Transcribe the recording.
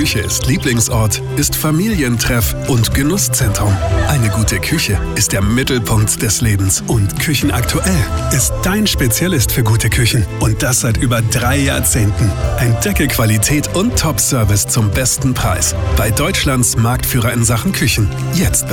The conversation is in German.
Küche ist Lieblingsort, ist Familientreff und Genusszentrum. Eine gute Küche ist der Mittelpunkt des Lebens. Und Küchenaktuell ist dein Spezialist für gute Küchen. Und das seit über 3 Jahrzehnten. Ein Deckel Qualität und Top-Service zum besten Preis. Bei Deutschlands Marktführer in Sachen Küchen. Jetzt